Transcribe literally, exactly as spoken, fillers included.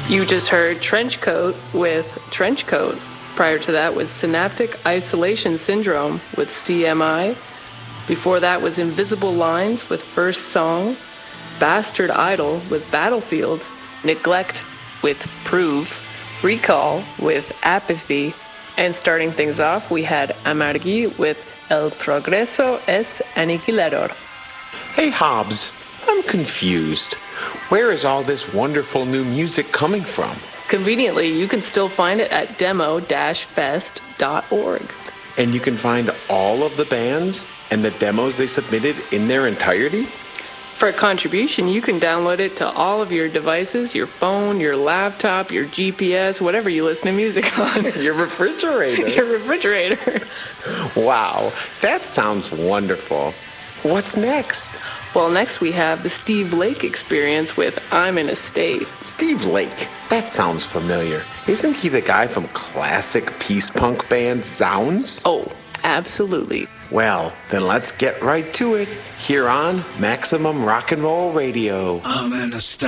You just heard Trenchcoat with Trenchcoat. Prior to that was Synaptic Isolation Syndrome with C M I. Before that was Invisible Lines with First Song. Bastard Idol with Battlefield. Neglect with Prove. Recall with Apathy. And starting things off, we had Amargui with El Progreso es Aniquilador. Hey Hobbs, I'm confused. Where is all this wonderful new music coming from? Conveniently, you can still find it at demo dash fest dot org. And you can find all of the bands and the demos they submitted in their entirety? For a contribution, you can download it to all of your devices, your phone, your laptop, your G P S, whatever you listen to music on. Your refrigerator. Your refrigerator. Wow, that sounds wonderful. What's next? Well, next we have the Steve Lake Experience with I'm in a State. Steve Lake, that sounds familiar. Isn't he the guy from classic peace punk band Zounds? Oh, absolutely. Well, then let's get right to it here on Maximum Rock and Roll Radio. I'm in a state.